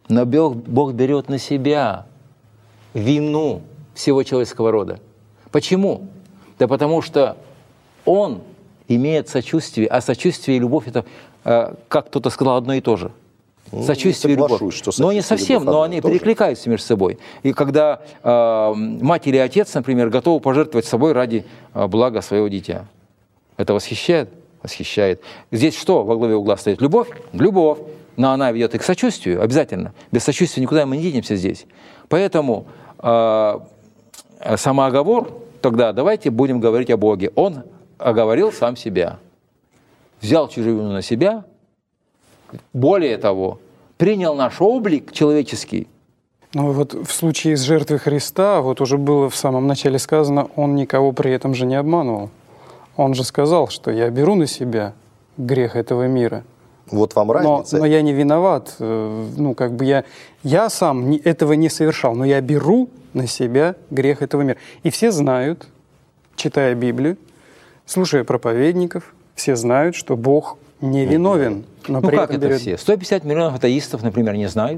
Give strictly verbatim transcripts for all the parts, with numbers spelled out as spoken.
Но Бог, Бог берет на себя вину всего человеческого рода. Почему? Да потому что Он имеет сочувствие, а сочувствие и любовь — это, как кто-то сказал, одно и то же. Сочувствие и любовь. Но не совсем, но они тоже перекликаются между собой. И когда э, мать или отец, например, готовы пожертвовать собой ради э, блага своего дитя, это восхищает? Восхищает. Здесь что во главе угла стоит? Любовь? Любовь. Но она ведет и к сочувствию, обязательно. Без сочувствия никуда мы не денемся здесь. Поэтому э, самооговор, тогда давайте будем говорить о Боге. Он оговорил сам себя. Взял чужую вину на себя. Более того, принял наш облик человеческий. Ну вот в случае с жертвой Христа, вот уже было в самом начале сказано, Он никого при этом же не обманывал. Он же сказал, что я беру на себя грех этого мира. Вот вам разница. Но, но я не виноват. Ну, как бы я, я сам не, этого не совершал, но я беру на себя грех этого мира. И все знают, читая Библию, слушая проповедников, все знают, что Бог не виновен. Но ну при как этом это берет... все? сто пятьдесят миллионов атеистов, например, не знают.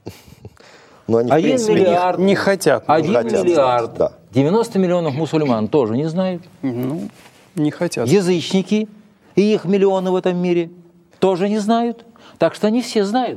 Но они, Один принципе, миллиард, не хотят. Один хотят миллиард, знать, да. девяносто миллионов мусульман тоже не знают. Ну, не хотят. Язычники, и их миллионы в этом мире, тоже не знают. Так что они все знают.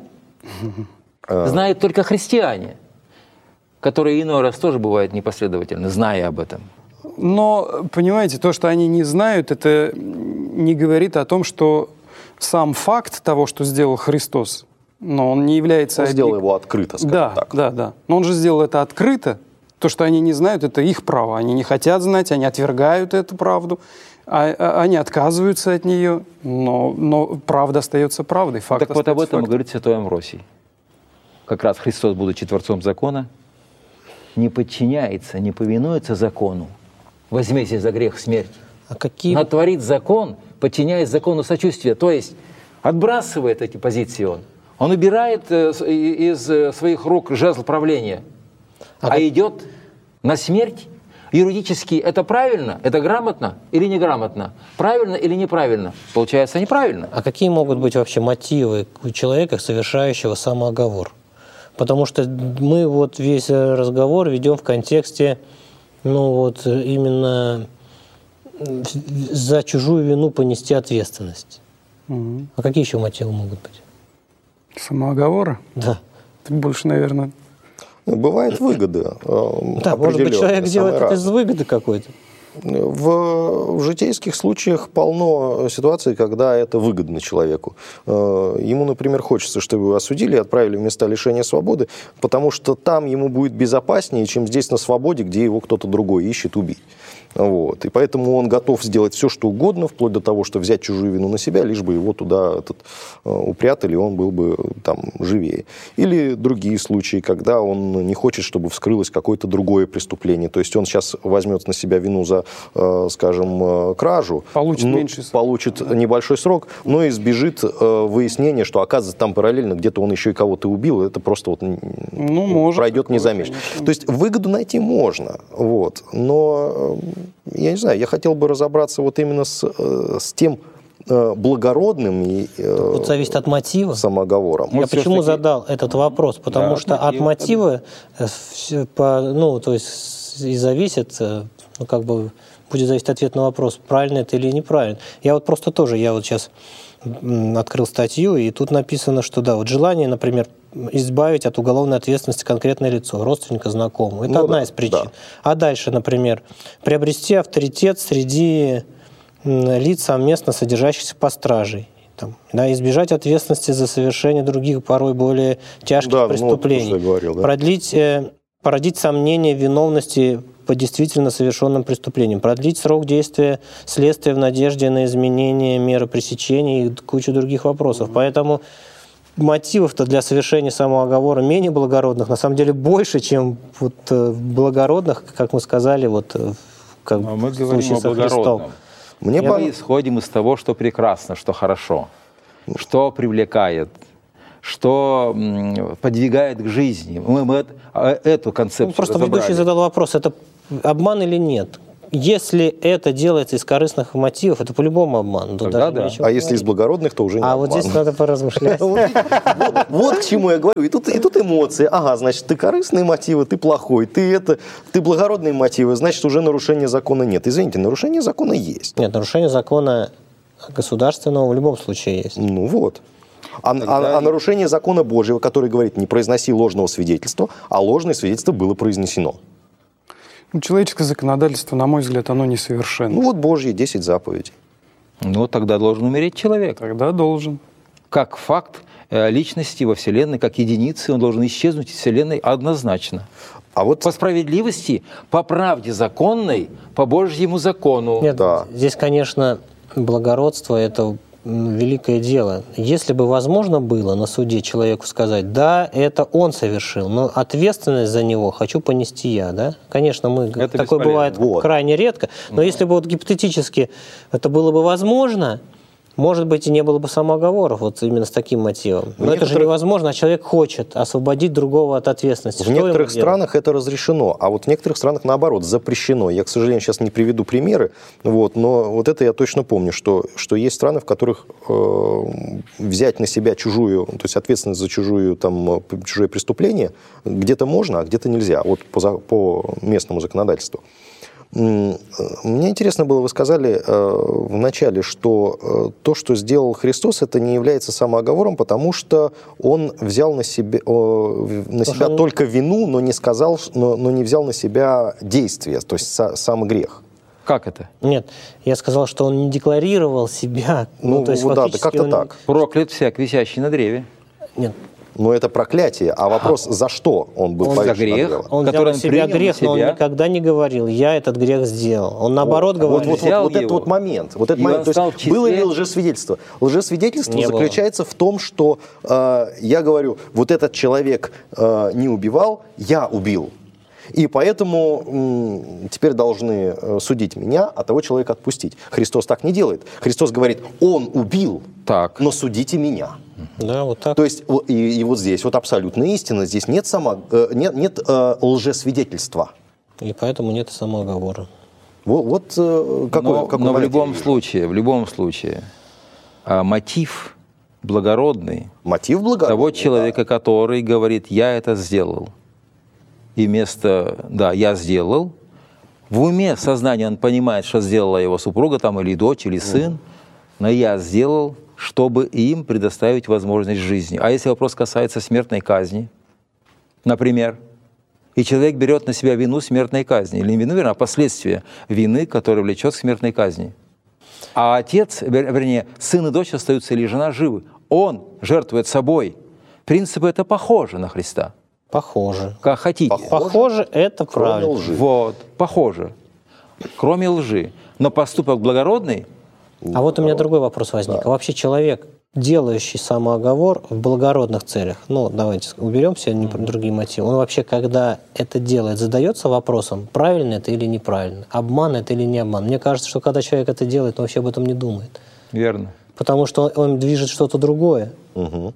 Знают только христиане, которые иной раз тоже бывают непоследовательны, зная об этом. Но, понимаете, то, что они не знают, это не говорит о том, что сам факт того, что сделал Христос, но он не является... Он сделал его открыто, скажем да, так. Да, да. Но он же сделал это открыто. То, что они не знают, это их право. Они не хотят знать, они отвергают эту правду, а, а, они отказываются от нее, но, но правда остается правдой. Факт так вот об этом фактом. говорит святой Амвросий. Как раз Христос, будучи Творцом закона, не подчиняется, не повинуется закону, возмездие за грех смерть. А какие... Но творит закон, подчиняясь закону сочувствия, то есть отбрасывает эти позиции он. Он убирает из своих рук жезл правления, а, а идет на смерть. Юридически это правильно, это грамотно или неграмотно? Правильно или неправильно? Получается, неправильно. А какие могут быть вообще мотивы у человека, совершающего самооговор? Потому что мы вот весь разговор ведем в контексте, ну вот именно за чужую вину понести ответственность. Угу. А какие еще мотивы могут быть? Самооговора? Да. Это больше, наверное... Бывает выгода. Да, может быть, человек делает это из выгоды какой-то. В, в житейских случаях полно ситуаций, когда это выгодно человеку. Ему, например, хочется, чтобы его осудили и отправили в места лишения свободы, потому что там ему будет безопаснее, чем здесь на свободе, где его кто-то другой ищет убить. Вот. И поэтому он готов сделать все, что угодно, вплоть до того, что взять чужую вину на себя, лишь бы его туда этот, упрятали, он был бы там живее. Или другие случаи, когда он не хочет, чтобы вскрылось какое-то другое преступление. То есть он сейчас возьмет на себя вину за, скажем, кражу, получит, ну, меньший срок. получит небольшой срок, но избежит выяснения, что, оказывается, там параллельно где-то он еще и кого-то убил, это просто вот ну, может, пройдет незамеченно. То есть выгоду найти можно, вот, но... Я не знаю, я хотел бы разобраться вот именно с, с тем благородным и вот зависит от мотива. Самооговором. Я почему задал этот вопрос? Потому да, что от мотива, по, ну, то есть и зависит, ну, как бы будет зависеть ответ на вопрос, правильно это или неправильно. Я вот просто тоже, я вот сейчас открыл статью, и тут написано, что да, вот желание, например, избавить от уголовной ответственности конкретное лицо, родственника, знакомого. Это ну, одна да, из причин. Да. А дальше, например, приобрести авторитет среди лиц, совместно содержащихся под стражей. Там, да, избежать ответственности за совершение других, порой более тяжких да, преступлений. Ну, говорил, да. Продлить, э, породить сомнения в виновности по действительно совершенным преступлениям, продлить срок действия следствия в надежде на изменение меры пресечения и кучу других вопросов. Mm-hmm. Поэтому мотивов-то для совершения самооговора менее благородных, на самом деле, больше, чем вот благородных, как мы сказали, вот как Но мы в случае со Христом. Мне мы по... исходим из того, что прекрасно, что хорошо, что привлекает, что подвигает к жизни. Мы, мы эту концепцию ну, просто разобрали. ведущий задал вопрос, это обман или нет? если это делается из корыстных мотивов, это по-любому обман. Тут Тогда даже да. нечего А говорить. если из благородных, то уже не А обман. вот здесь надо поразмышлять. Вот, вот- вот к чему я говорю. И тут, и тут эмоции. Ага, значит, ты корыстные мотивы, ты плохой, ты это, ты благородные мотивы, значит, уже нарушения закона нет. Извините, нарушение закона есть. Нет, нарушение закона государственного в любом случае есть. Ну вот. А, Тогда а- а и- нарушение закона Божьего, который говорит, не произноси ложного свидетельства, а ложное свидетельство было произнесено. Ну, человеческое законодательство, на мой взгляд, оно несовершенно. Ну вот Божьи десять заповедей. Ну, тогда должен умереть человек. Тогда должен. Как факт э, личности во Вселенной, как единицы, он должен исчезнуть из Вселенной однозначно. А вот По справедливости, по правде законной, по Божьему закону. Нет, Да. здесь, конечно, благородство – это м, великое дело. Если бы возможно было на суде человеку сказать, да, это он совершил, но ответственность за него хочу понести я, да? Конечно, мы Это такое бесполезно. бывает Вот. крайне редко, но если бы вот гипотетически это было бы возможно, может быть, и не было бы самооговоров вот именно с таким мотивом. Но это же некоторых- невозможно, а человек хочет освободить другого от ответственности. в Что ему некоторых делать? странах это разрешено, а вот в некоторых странах, наоборот, запрещено. Я, к сожалению, сейчас не приведу примеры, вот, но вот это я точно помню, что, что есть страны, в которых э, взять на себя чужую, то есть ответственность за чужую, там, чужое преступление где-то можно, а где-то нельзя, вот по, за- по местному законодательству. М, Мне интересно было, вы сказали э, в начале, что э, то, что сделал Христос, это не является самооговором, потому что он взял на себя, э, на себя он- только вину, но не сказал, но, но не взял на себя действие, то есть са- сам грех. Как это? Нет, я сказал, что он не декларировал себя. Ну, то есть вот да, да, фактически как-то он- так. Проклят всяк, висящий на древе. Нет, Но это проклятие. А вопрос, за что он был Он за повешен на грех. древо? он взял который на он себя принял на грех, но он себя. никогда не говорил, я этот грех сделал. Он наоборот Вот, говорил. вот, вот, взял вот этот его, вот момент. Вот этот и он момент. То стал есть в числе- было ли лжесвидетельство? Лжесвидетельство Не было. заключается в том, что э, я говорю, вот этот человек э, не убивал, я убил. И поэтому м, теперь должны э, судить меня, а того человека отпустить. Христос так не делает. Христос говорит, он убил, Так. но судите меня. Да, вот так. То есть о- и, и вот здесь вот абсолютная истина, здесь нет, само, э, нет, нет э, лжесвидетельства. И поэтому нет самооговора. Вот, вот э, какой, но какой но в момент любом я вижу. случае, в любом случае, а, мотив благородный Мотив благородный. того человека, который говорит, я это сделал. И вместо, да, я сделал, в уме, в сознании он понимает, что сделала его супруга там, или дочь, или сын, но я сделал, чтобы им предоставить возможность жизни. А если вопрос касается смертной казни, например, и человек берет на себя вину смертной казни, или не вину, вернее, а последствия вины, которая влечет к смертной казни. А отец, вер- вернее, сын и дочь остаются, или жена живы, он жертвует собой. Принципы это похоже на Христа. Похоже. Как хотите. Похоже. Похоже, это Кроме правильно. лжи. Вот, похоже. Кроме лжи. Но поступок благородный, А вот у меня другой вопрос возник. А вообще человек, делающий самооговор в благородных целях, ну, давайте уберем все не- другие мотивы, он вообще, когда это делает, задается вопросом, правильно это или неправильно, обман это или не обман. Мне кажется, что когда человек это делает, он вообще об этом не думает. верно. Потому что он, он движет что-то другое. Мгм.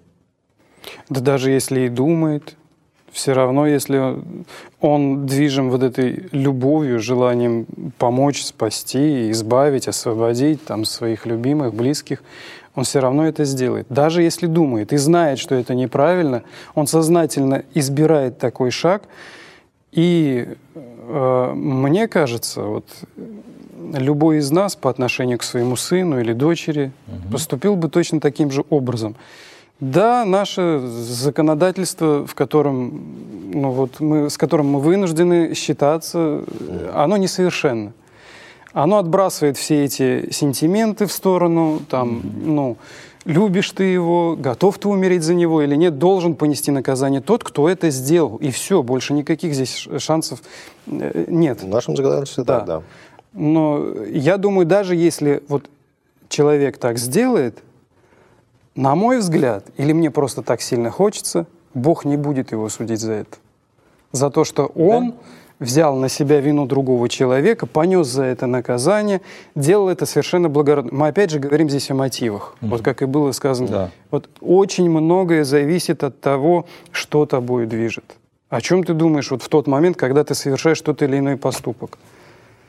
Да даже если и думает, все равно, если он движим вот этой любовью, желанием помочь, спасти, избавить, освободить там, своих любимых, близких, он все равно это сделает. Даже если думает и знает, что это неправильно, он сознательно избирает такой шаг. И э, мне кажется, вот, любой из нас по отношению к своему сыну или дочери поступил бы точно таким же образом. Да, наше законодательство, в котором, ну вот мы, с которым мы вынуждены считаться, оно несовершенно. Оно отбрасывает все эти сентименты в сторону, там, ну, любишь ты его, готов ты умереть за него или нет, должен понести наказание тот, кто это сделал. И все, больше никаких здесь ш- шансов э, нет. В нашем законодательстве Да. так, да. Но я думаю, даже если вот человек так сделает, на мой взгляд, или мне просто так сильно хочется, Бог не будет его судить за это. За то, что он взял на себя вину другого человека, понес за это наказание, делал это совершенно благородно. Мы опять же говорим здесь о мотивах. Вот как и было сказано. Да. Вот очень многое зависит от того, что тобой движет. О чем ты думаешь вот в тот момент, когда ты совершаешь тот или иной поступок?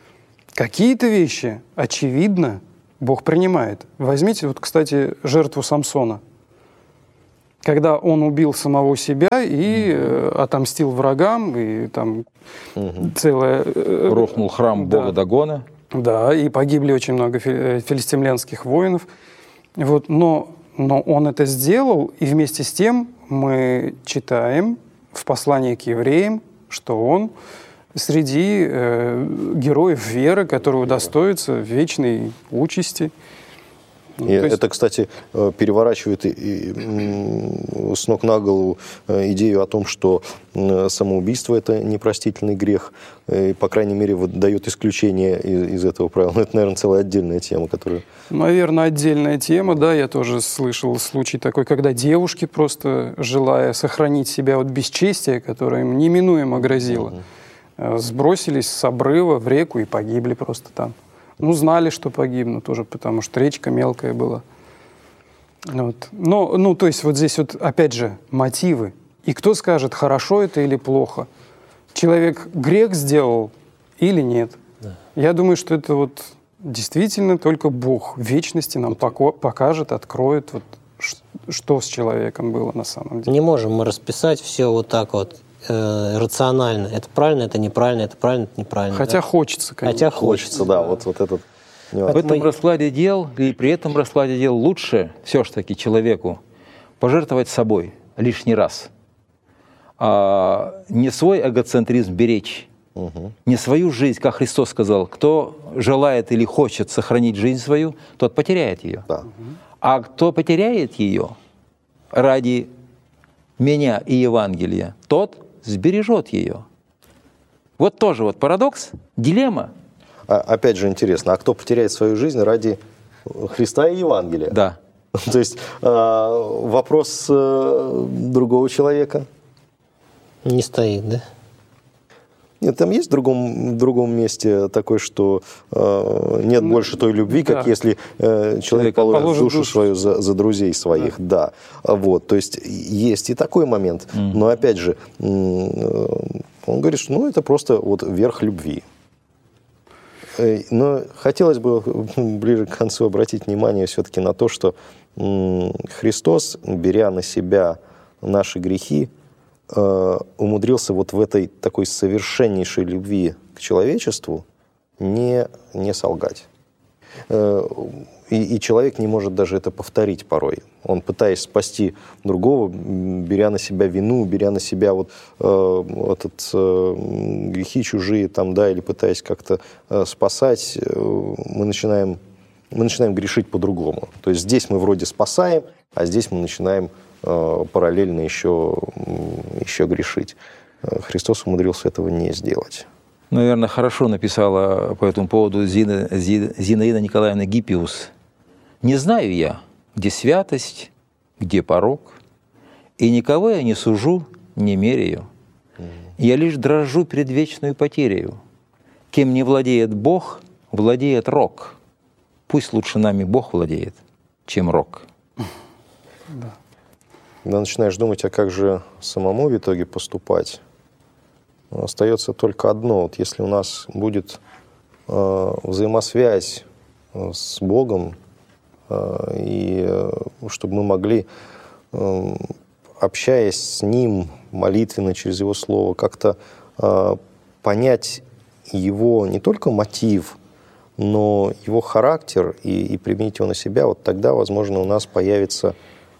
Какие-то вещи, очевидно, Бог принимает. Возьмите, вот, кстати, жертву Самсона. Когда он убил самого себя и э, отомстил врагам, и там угу. целое... Э, Рухнул храм да, бога Дагона. Да, и погибли очень много филистимлянских воинов. Вот, но, но он это сделал, и вместе с тем мы читаем в послании к евреям, что он среди э, героев веры, которые удостоятся вечной участи. И ну, это, есть... кстати, переворачивает и, и, с ног на голову идею о том, что самоубийство – это непростительный грех, и, по крайней мере, вот, дает исключение из, из этого правила. Но это, наверное, целая отдельная тема, которая… Наверное, отдельная тема, да. Я тоже слышал случай такой, когда девушки, просто желая сохранить себя от бесчестия, которое им неминуемо грозило, угу. сбросились с обрыва в реку и погибли просто там. Ну, знали, что погибнут тоже, потому что речка мелкая была. Вот. Но, ну, то есть вот здесь вот, опять же, мотивы. И кто скажет, хорошо это или плохо? Человек грех сделал или нет? Да. Я думаю, что это вот действительно только Бог в вечности нам поко- покажет, откроет, вот, что с человеком было на самом деле. Не можем мы расписать все вот так вот. Рационально. Это правильно, это неправильно, это правильно, это неправильно. Хотя да? хочется, конечно. Хотя хочется, хочется, да, вот, вот этот нюанс. В этом раскладе дел, и при этом раскладе дел лучше все-таки человеку пожертвовать собой лишний раз. А не свой эгоцентризм беречь, угу. не свою жизнь, как Христос сказал, кто желает или хочет сохранить жизнь свою, тот потеряет ее. Да. А кто потеряет ее ради меня и Евангелия, тот сбережет ее. Вот тоже вот парадокс, дилемма. А, опять же интересно, а кто потеряет свою жизнь ради Христа и Евангелия? Да. То есть э, вопрос э, другого человека? Не стоит, да? Нет, там есть в другом, в другом месте такое, что э, нет ну, больше той любви, как да. если э, человек положит, положит душу, душу свою за, за друзей своих. Да. Да. Вот, то есть есть и такой момент. Mm. Но опять же, э, он говорит, что ну, это просто вот верх любви. Э, но хотелось бы ближе к концу обратить внимание все-таки на то, что э, Христос, беря на себя наши грехи, умудрился вот в этой такой совершеннейшей любви к человечеству не, не солгать. И, и человек не может даже это повторить порой. Он, пытаясь спасти другого, беря на себя вину, беря на себя вот, э, этот, э, грехи чужие, там, да, или пытаясь как-то э, спасать, э, мы, начинаем, мы начинаем грешить по-другому. То есть здесь мы вроде спасаем, а здесь мы начинаем параллельно еще, еще грешить. Христос умудрился этого не сделать. Наверное, хорошо написала по этому поводу Зина, Зинаида Николаевна Гиппиус. «Не знаю я, где святость, где порок, и никого я не сужу, не меряю. Я лишь дрожу перед вечной потерею. Кем не владеет Бог, владеет рок. Пусть лучше нами Бог владеет, чем рок». Да. Когда начинаешь думать, а как же самому в итоге поступать, остается только одно. Вот если у нас будет э, взаимосвязь с Богом, э, и э, чтобы мы могли, э, общаясь с Ним молитвенно через Его Слово, как-то э, понять Его не только мотив, но Его характер и, и применить его на себя, вот тогда, возможно, у нас появится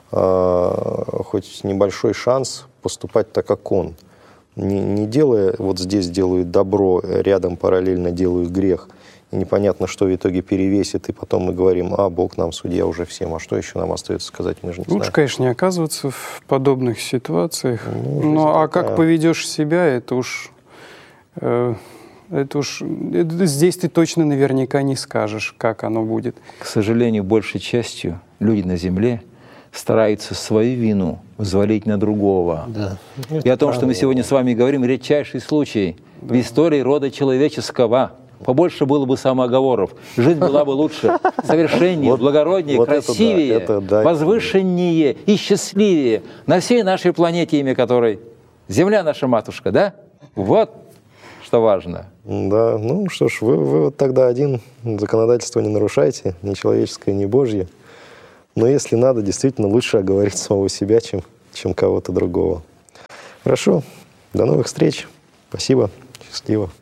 хоть небольшой шанс поступать так, как он. Не, не делая, вот здесь делаю добро, рядом параллельно делаю грех, и непонятно, что в итоге перевесит, и потом мы говорим, а, Бог нам судья уже всем, а что еще нам остается сказать, мы же не Лучше, знаем. конечно, не оказываться в подобных ситуациях, ну, ну а такая. Как поведешь себя, это уж... Э, это уж... Это, здесь ты точно наверняка не скажешь, как оно будет. К сожалению, большей частью люди на земле стараются свою вину взвалить на другого. Да. И о том, что мы сегодня с вами говорим, редчайший случай да. в истории рода человеческого. Побольше было бы самооговоров. Жизнь была бы лучше, совершеннее, благороднее, красивее, возвышеннее и счастливее на всей нашей планете, имя которой Земля наша матушка, да? Вот что важно. Да, ну что ж, вы, вы вот тогда один, законодательство не нарушайте, ни человеческое, ни Божье. Но если надо, действительно лучше оговорить самого себя, чем, чем кого-то другого. Хорошо, до новых встреч. Спасибо, счастливо.